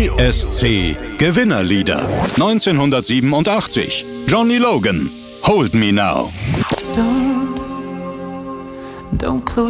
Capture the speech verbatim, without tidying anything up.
E S C Gewinnerlieder. neunzehnhundertsiebenundachtzig. Johnny Logan, Hold Me Now. Don't, don't close